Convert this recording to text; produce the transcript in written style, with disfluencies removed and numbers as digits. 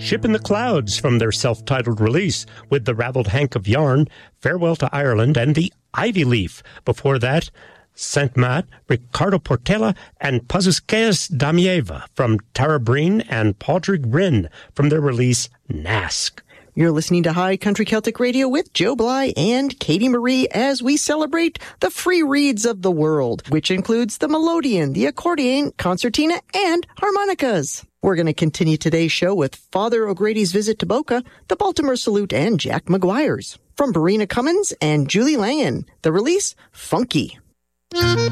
Ship in the Clouds from their self-titled release with The Ravelled Hank of Yarn, Farewell to Ireland, and The Ivy Leaf. Before that, Saint Mat, Ricardo Portela, and Pazuskeas Damieva from Tara Breen and Padraig Rinn from their release Nask. You're listening to High Country Celtic Radio with Joe Bly and Katie Marie as we celebrate the free reeds of the world, which includes the melodeon, the accordion, concertina, and harmonicas. We're going to continue today's show with Father O'Grady's Visit to Boca, the Baltimore Salute, and Jack McGuire's. From Barina Cummins and Julie Langan, the release, Funky.